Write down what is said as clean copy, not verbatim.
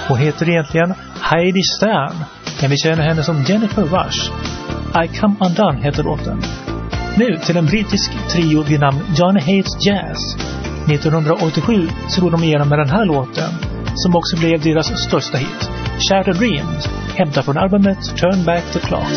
Hon heter egentligen Heidi Stern, men vi känner henne som Jennifer Rush. I Come Undone heter låten. Nu till en brittisk trio vid namn Johnny Hates Jazz. 1987 slog de igenom med den här låten, som också blev deras största hit, Shattered Dreams, hämtad från albumet Turn Back the Clock.